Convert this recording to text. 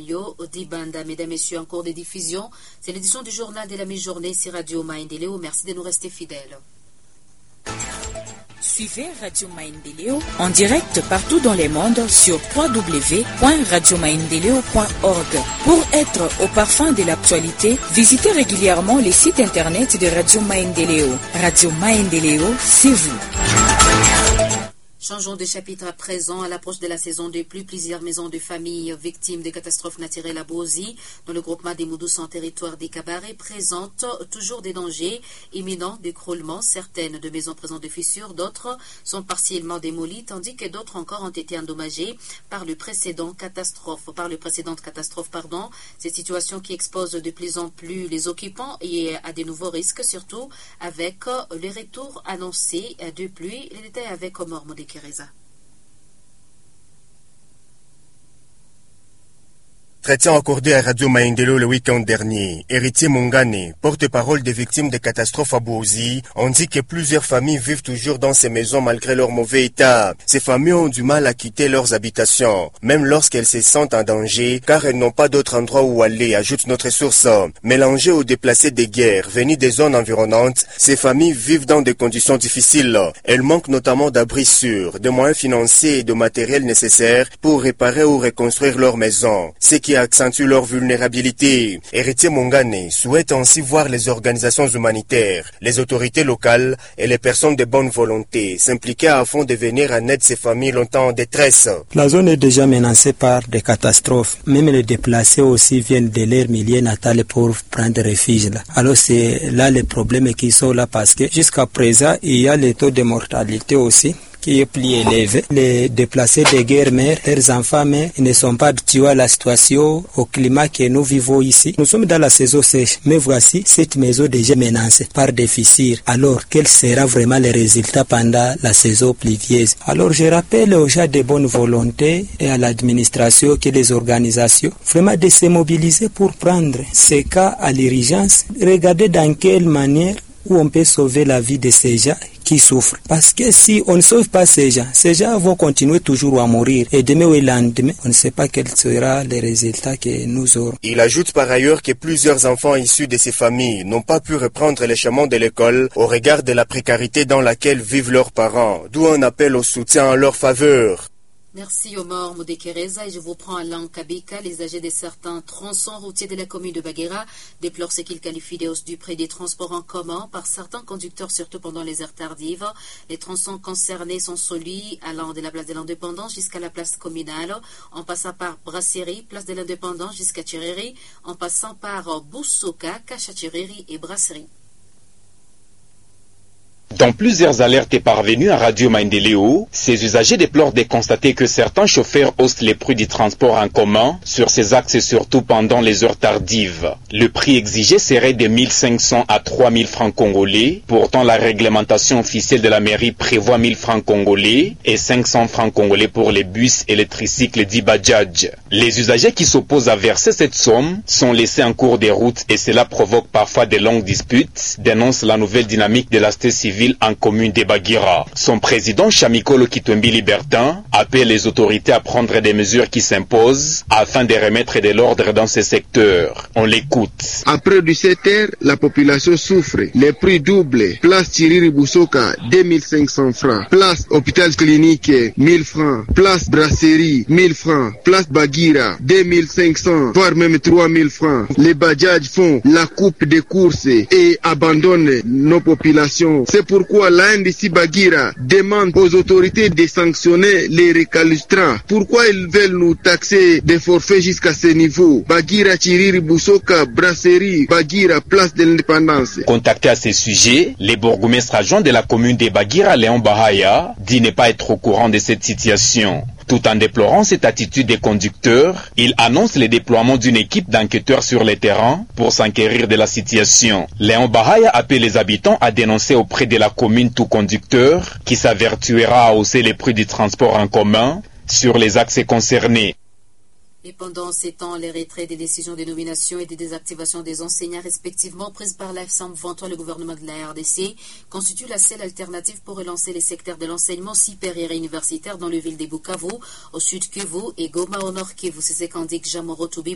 Yo Dibanda. Mesdames, Messieurs, en cours de diffusion, c'est l'édition du journal de la mi-journée sur Radio Maendeleo. Merci de nous rester fidèles. Suivez Radio Maendeleo en direct partout dans le monde sur www.radiomaendeleo.org. Pour être au parfum de l'actualité, visitez régulièrement les sites internet de Radio Maendeleo. Radio Maendeleo, c'est vous. Changeons de chapitre à présent. À l'approche de la saison des pluies, plusieurs maisons de famille victimes des catastrophes naturelles à Bozi, dans le groupement des Moudous en territoire des Cabarets, présentent toujours des dangers imminents d'écroulement. Certaines de maisons présentent des fissures, d'autres sont partiellement démolies, tandis que d'autres encore ont été endommagées par le précédente catastrophe. Cette situation qui expose de plus en plus les occupants et à de nouveaux risques, surtout avec le retour annoncé de pluie. Les détails avec Omar Modeki. Entretien accordé à Radio Maendeleo le week-end dernier, Héritier Mongane, porte-parole des victimes des catastrophes à Bozi, ont dit que plusieurs familles vivent toujours dans ces maisons malgré leur mauvais état. Ces familles ont du mal à quitter leurs habitations, même lorsqu'elles se sentent en danger, car elles n'ont pas d'autre endroit où aller, ajoute notre source. Mélangées aux déplacés des guerres venus des zones environnantes, ces familles vivent dans des conditions difficiles. Elles manquent notamment d'abris sûrs, de moyens financiers et de matériel nécessaires pour réparer ou reconstruire leurs maisons, ce qui accentue leur vulnérabilité. Héritier Mongane souhaite ainsi voir les organisations humanitaires, les autorités locales et les personnes de bonne volonté s'impliquer afin de venir en aide ces familles longtemps en détresse. La zone est déjà menacée par des catastrophes. Même les déplacés aussi viennent de leur milieu natal pour prendre refuge là. Alors c'est là les problèmes qui sont là parce que jusqu'à présent il y a les taux de mortalité aussi qui est plus élevé. Les déplacés de guerre-mère, leurs enfants, mais ils ne sont pas habitués à la situation, au climat que nous vivons ici. Nous sommes dans la saison sèche, mais voici cette maison déjà menacée par des fissures. Alors, quel sera vraiment le résultat pendant la saison pluvieuse? Alors, je rappelle aux gens de bonne volonté et à l'administration que les organisations, vraiment de se mobiliser pour prendre ces cas à l'urgence, regarder dans quelle manière où on peut sauver la vie de ces gens qui souffrent. Parce que si on ne sauve pas ces gens vont continuer toujours à mourir. Et demain ou le lendemain, on ne sait pas quel sera le résultat que nous aurons. Il ajoute par ailleurs que plusieurs enfants issus de ces familles n'ont pas pu reprendre les chemins de l'école au regard de la précarité dans laquelle vivent leurs parents, d'où un appel au soutien en leur faveur. Merci Omar Modekereza et je vous prends à l'Ankabika. Les âgés de certains tronçons routiers de la commune de Baguera déplorent ce qu'ils qualifient de hausse du prix des transports en commun par certains conducteurs, surtout pendant les heures tardives. Les tronçons concernés sont celui allant de la place de l'Indépendance jusqu'à la place communale, en passant par Brasserie, place de l'Indépendance jusqu'à Tireri, en passant par Boussoka, Kachatireri et Brasserie. Dans plusieurs alertes parvenues à Radio Maendeleo, ces usagers déplorent de constater que certains chauffeurs haussent les prix du transport en commun sur ces axes et surtout pendant les heures tardives. Le prix exigé serait de 1500 à 3000 francs congolais. Pourtant, la réglementation officielle de la mairie prévoit 1000 francs congolais et 500 francs congolais pour les bus et les tricycles dits Bajaj. Les usagers qui s'opposent à verser cette somme sont laissés en cours des routes et cela provoque parfois de longues disputes, dénonce la nouvelle dynamique de la société civile en commune de Baguera. Son président Chamikolo Kitwembi Libertin appelle les autorités à prendre des mesures qui s'imposent afin de remettre de l'ordre dans ce secteur. On l'écoute. Après 17 heures, la population souffre. Les prix doublent. Place Tiriri Boussoka, 2500 francs. Place hôpital clinique, 1000 francs. Place brasserie, 1000 francs. Place Baguera, 2500, voire même 3000 francs. Les Bajaj font la coupe des courses et abandonnent nos populations. C'est pourquoi l'ANDC Baguera demande aux autorités de sanctionner les récalcitrants. Pourquoi ils veulent nous taxer des forfaits jusqu'à ce niveau? Baguera, Tiriri, Boussoka, Brasserie, Baguera, place de l'Indépendance. Contacté à ce sujet, le bourgmestre adjoint de la commune de Baguera, Léon Bahaya, dit ne pas être au courant de cette situation. Tout en déplorant cette attitude des conducteurs, il annonce le déploiement d'une équipe d'enquêteurs sur le terrain pour s'enquérir de la situation. Léon Bahaya appelle les habitants à dénoncer auprès de la commune tout conducteur qui s'avertuera à hausser les prix du transport en commun sur les axes concernés. Et pendant ces temps, les retraits des décisions de nomination et de désactivation des enseignants respectivement prises par l'AFSAM-23, le gouvernement de la RDC, constituent la seule alternative pour relancer les secteurs de l'enseignement supérieur et universitaire dans les villes de Bukavu, au sud Kivu et Goma au nord Kivu. C'est ce qu'indique Jamoro Toubi,